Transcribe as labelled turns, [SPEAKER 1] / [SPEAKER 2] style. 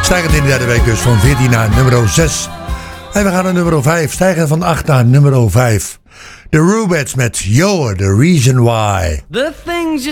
[SPEAKER 1] Stijgend in de derde week dus van 14 naar nummer 6. En we gaan naar nummer 5. Stijgen van 8 naar nummer 5. The Rubettes met You're the Reason Why.
[SPEAKER 2] The things you